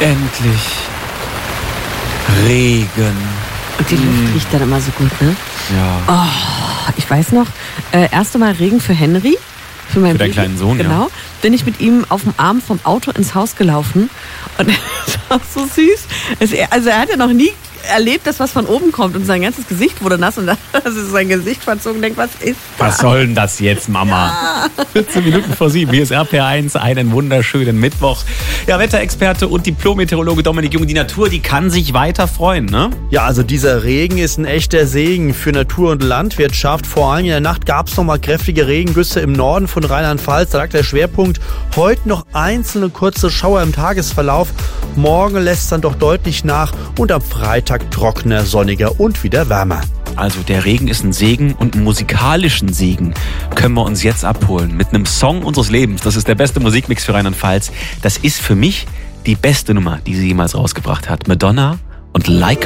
Endlich Regen. Und die Luft riecht dann immer so gut, ne? Ja. Oh, ich weiß noch, erste Mal Regen für Henry. Für meinen deinen kleinen Sohn, genau. ja. Bin ich mit ihm auf dem Arm vom Auto ins Haus gelaufen. Und das war so süß. Also er hat ja noch nie erlebt, dass was von oben kommt und sein ganzes Gesicht wurde nass und dann hat er sein Gesicht verzogen und denkt, was ist das? Was soll denn das jetzt, Mama? Ja. 14 Minuten vor 7, hier ist RPR1, einen wunderschönen Mittwoch. Ja, Wetterexperte und Diplom-Meteorologe Dominik Jung, die Natur, die kann sich weiter freuen, ne? Ja, also dieser Regen ist ein echter Segen für Natur und Landwirtschaft. Vor allem in der Nacht gab es nochmal kräftige Regengüsse im Norden von Rheinland-Pfalz. Da lag der Schwerpunkt. Heute noch einzelne kurze Schauer im Tagesverlauf. Morgen lässt es dann doch deutlich nach und am Freitag trockener, sonniger und wieder wärmer. Also der Regen ist ein Segen und einen musikalischen Segen können wir uns jetzt abholen mit einem Song unseres Lebens. Das ist der beste Musikmix für Rheinland-Pfalz. Das ist für mich die beste Nummer, die sie jemals rausgebracht hat. Madonna und Like